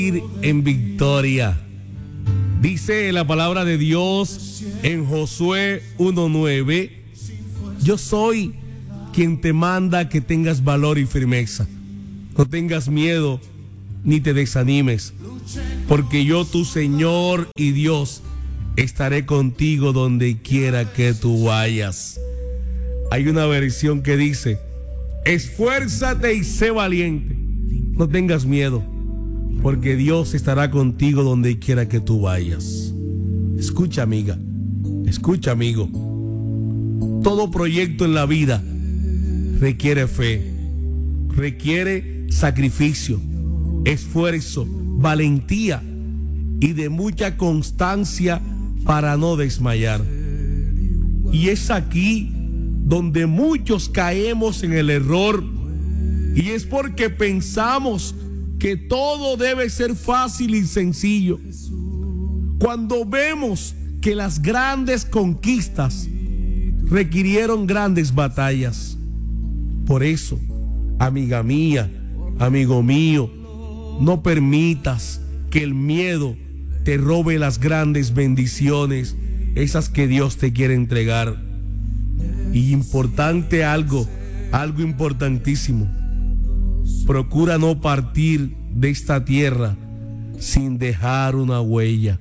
en victoria. Dice la palabra de Dios en Josué 1:9: yo soy quien te manda que tengas valor y firmeza. No tengas miedo ni te desanimes, porque yo, tu Señor y Dios, estaré contigo donde quiera que tú vayas. Hay una versión que dice: esfuérzate y sé valiente. No tengas miedo, porque Dios estará contigo donde quiera que tú vayas. Escucha, amiga, escucha, amigo. Todo proyecto en la vida requiere fe, requiere sacrificio, esfuerzo, valentía y de mucha constancia para no desmayar. Y es aquí donde muchos caemos en el error, y es porque pensamos que todo debe ser fácil y sencillo, cuando vemos que las grandes conquistas requirieron grandes batallas. Por eso, amiga mía, amigo mío, no permitas que el miedo te robe las grandes bendiciones, esas que Dios te quiere entregar. Y importante algo importantísimo: procura no partir de esta tierra sin dejar una huella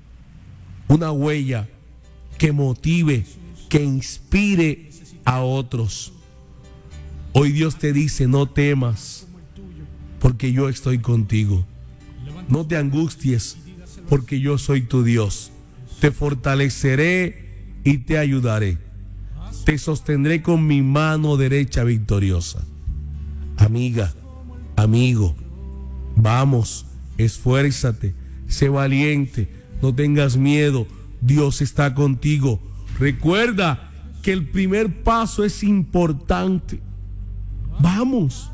que motive, que inspire a otros. Hoy Dios te dice: no temas, porque yo estoy contigo. No te angusties, porque yo soy tu Dios. Te fortaleceré y te ayudaré. Te sostendré con mi mano derecha victoriosa. Amiga, amigo, vamos, esfuérzate, sé valiente, no tengas miedo. Dios está contigo. Recuerda que el primer paso es importante. Vamos.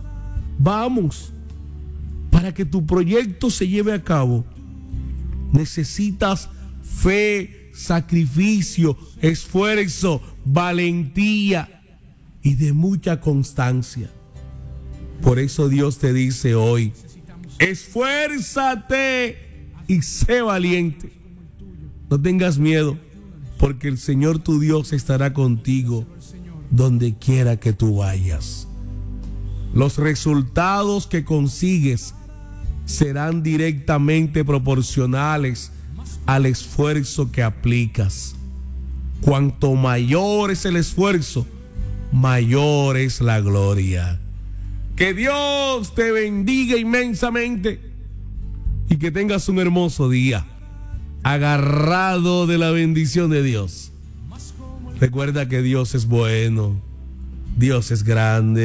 Para que tu proyecto se lleve a cabo, necesitas fe, sacrificio, esfuerzo, valentía y de mucha constancia. Por eso Dios te dice hoy: esfuérzate y sé valiente. No tengas miedo, porque el Señor tu Dios estará contigo donde quiera que tú vayas. Los resultados que consigues serán directamente proporcionales al esfuerzo que aplicas. Cuanto mayor es el esfuerzo, mayor es la gloria. Que Dios te bendiga inmensamente y que tengas un hermoso día, agarrado de la bendición de Dios. Recuerda que Dios es bueno, Dios es grande.